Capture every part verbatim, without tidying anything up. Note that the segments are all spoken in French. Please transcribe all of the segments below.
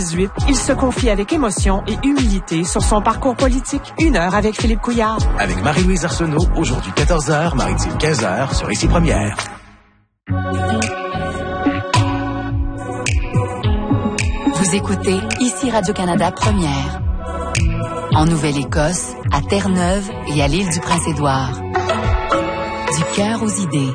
dix-huit, il se confie avec émotion et humilité sur son parcours politique. Une heure avec Philippe Couillard. Avec Marie-Louise Arsenault, aujourd'hui quatorze heures, maritime quinze heures, sur Ici Première. Vous écoutez Ici Radio-Canada Première. En Nouvelle-Écosse, à Terre-Neuve et à l'île du Prince-Édouard. Du cœur aux idées.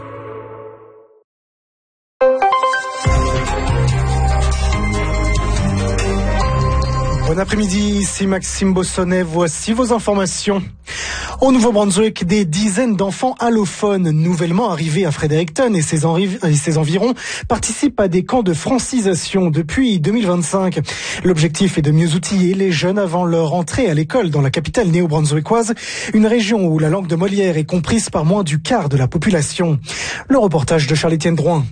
Bon après-midi, ici Maxime Bossonnet, voici vos informations. Au Nouveau-Brunswick, des dizaines d'enfants allophones nouvellement arrivés à Fredericton et ses, enri- et ses environs participent à des camps de francisation depuis deux mille vingt-cinq. L'objectif est de mieux outiller les jeunes avant leur entrée à l'école dans la capitale néo-brunswickoise, une région où la langue de Molière est comprise par moins du quart de la population. Le reportage de Charles-Étienne Drouin.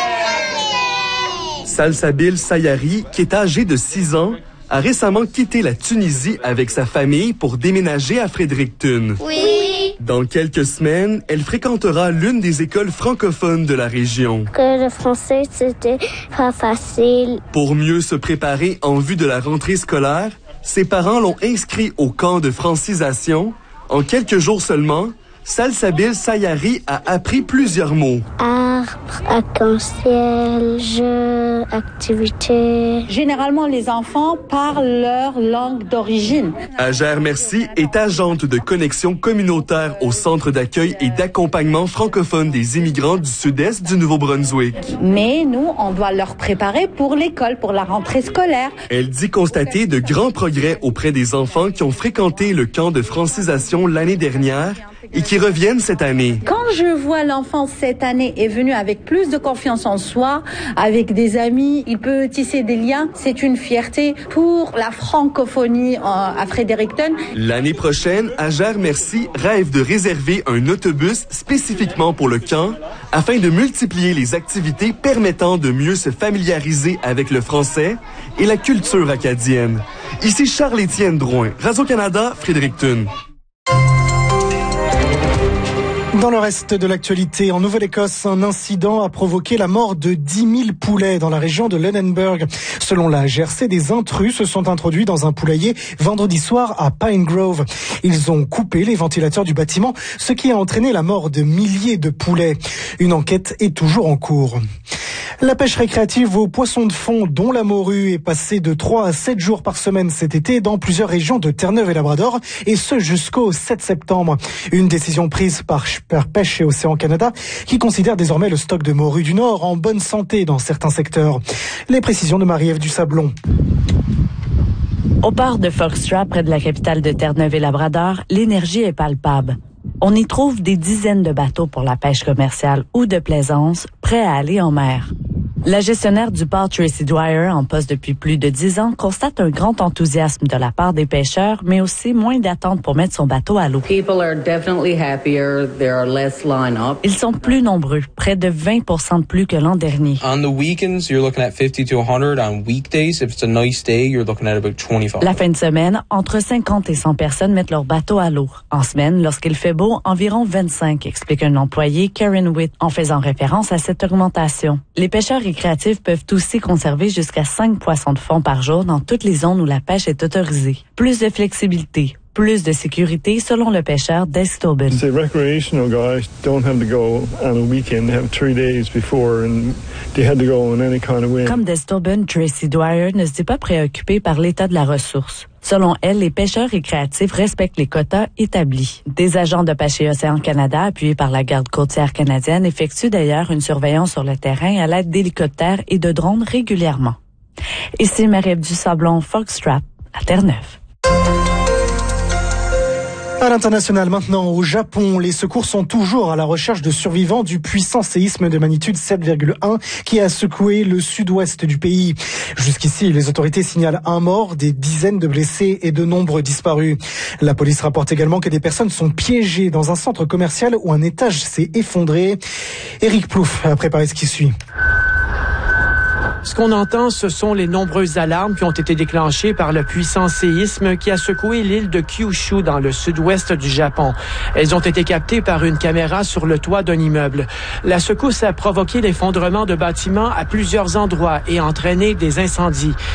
Salsabil Sayari, qui est âgé de six ans, a récemment quitté la Tunisie avec sa famille pour déménager à Fredericton. Oui. Dans quelques semaines, elle fréquentera l'une des écoles francophones de la région. Que le français, c'était pas facile. Pour mieux se préparer en vue de la rentrée scolaire, ses parents l'ont inscrit au camp de francisation. En quelques jours seulement, Salsabil Sayari a appris plusieurs mots. Arbre, arc-en-ciel, jeu, activité. Généralement, les enfants parlent leur langue d'origine. Agère Merci est agente de connexion communautaire au Centre d'accueil et d'accompagnement francophone des immigrants du sud-est du Nouveau-Brunswick. Mais nous, on doit leur préparer pour l'école, pour la rentrée scolaire. Elle dit constater de grands progrès auprès des enfants qui ont fréquenté le camp de francisation l'année dernière et qui reviennent cette année. Quand je vois l'enfant cette année est venu avec plus de confiance en soi, avec des amis, il peut tisser des liens. C'est une fierté pour la francophonie à Fredericton. L'année prochaine, Agère Merci rêve de réserver un autobus spécifiquement pour le camp afin de multiplier les activités permettant de mieux se familiariser avec le français et la culture acadienne. Ici Charles-Étienne Drouin, Radio-Canada, Fredericton. Dans le reste de l'actualité, en Nouvelle-Écosse, un incident a provoqué la mort de dix mille poulets dans la région de Lunenburg. Selon la G R C, des intrus se sont introduits dans un poulailler vendredi soir à Pine Grove. Ils ont coupé les ventilateurs du bâtiment, ce qui a entraîné la mort de milliers de poulets. Une enquête est toujours en cours. La pêche récréative aux poissons de fond, dont la morue, est passée de trois à sept jours par semaine cet été dans plusieurs régions de Terre-Neuve et Labrador, et ce jusqu'au sept septembre. Une décision prise par Pêche et Océan Canada, qui considère désormais le stock de morue du Nord en bonne santé dans certains secteurs. Les précisions de Marie-Ève Dusablon. Au port de Foxtrap, près de la capitale de Terre-Neuve et Labrador, l'énergie est palpable. On y trouve des dizaines de bateaux pour la pêche commerciale ou de plaisance, prêts à aller en mer. La gestionnaire du port Tracy Dwyer, en poste depuis plus de dix ans, constate un grand enthousiasme de la part des pêcheurs, mais aussi moins d'attente pour mettre son bateau à l'eau. Ils sont plus nombreux, près de vingt pour cent de plus que l'an dernier. On the weekends, you're looking at fifty to one hundred. On weekdays, if it's a nice day, you're looking at about twenty-five. La fin de semaine, entre cinquante et cent personnes mettent leur bateau à l'eau. En semaine, lorsqu'il fait beau, environ vingt-cinq, explique un employé, Karen Witt, en faisant référence à cette augmentation. Les pêcheurs récréatifs peuvent aussi conserver jusqu'à cinq poissons de fond par jour dans toutes les zones où la pêche est autorisée. Plus de flexibilité, plus de sécurité selon le pêcheur Des Tobin. The recreational guys don't have to go on a weekend. They have three days before and they had to go in any kind of wind. Comme Des Tobin, Tracy Dwyer ne se dit pas préoccupée par l'état de la ressource. Selon elle, les pêcheurs récréatifs respectent les quotas établis. Des agents de Pêche et Océan Canada, appuyés par la garde côtière canadienne, effectuent d'ailleurs une surveillance sur le terrain à l'aide d'hélicoptères et de drones régulièrement. Ici Marie-Ève Dusablon, Foxtrap, à Terre-Neuve. À l'international maintenant, au Japon, les secours sont toujours à la recherche de survivants du puissant séisme de magnitude sept virgule un qui a secoué le sud-ouest du pays. Jusqu'ici, les autorités signalent un mort, des dizaines de blessés et de nombreux disparus. La police rapporte également que des personnes sont piégées dans un centre commercial où un étage s'est effondré. Éric Plouffe a préparé ce qui suit. Ce qu'on entend, ce sont les nombreuses alarmes qui ont été déclenchées par le puissant séisme qui a secoué l'île de Kyushu dans le sud-ouest du Japon. Elles ont été captées par une caméra sur le toit d'un immeuble. La secousse a provoqué l'effondrement de bâtiments à plusieurs endroits et entraîné des incendies.